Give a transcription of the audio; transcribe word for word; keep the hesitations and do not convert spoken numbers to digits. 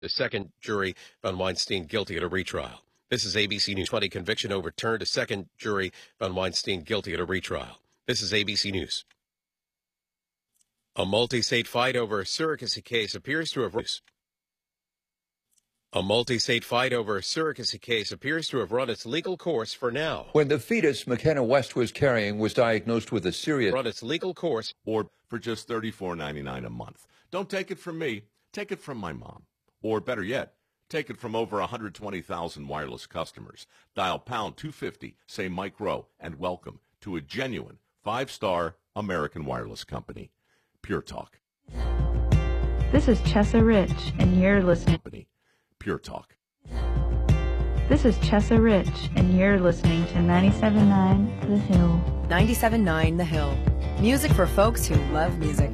The second jury found Weinstein guilty at a retrial. This is A B C News. twenty conviction overturned. A second jury found Weinstein guilty at a retrial. This is A B C News. A multi-state fight over a surrogacy case appears to have A multi-state fight over a surrogacy case appears to have run its legal course for now. When the fetus McKenna West was carrying was diagnosed with a serious Run its legal course or for just thirty-four ninety-nine a month. Don't take it from me. Take it from my mom. Or better yet, take it from over one hundred twenty thousand wireless customers. Dial pound two fifty, say Mike Rowe, and welcome to a genuine five-star American wireless company. Pure Talk. This is Chessa Rich, and you're listening. Company. Pure Talk. This is Chessa Rich, and you're listening to ninety-seven point nine The Hill. ninety-seven point nine The Hill. Music for folks who love music.